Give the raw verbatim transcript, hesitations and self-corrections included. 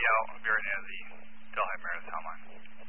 out. I'll be right near the Delhi Meredith town line.